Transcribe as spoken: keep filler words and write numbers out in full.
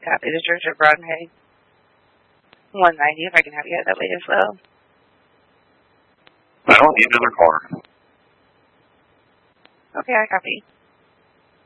Copy the Church of Broadway. one ninety, if I can have you head that way as well. I don't need another car. Okay, I copy.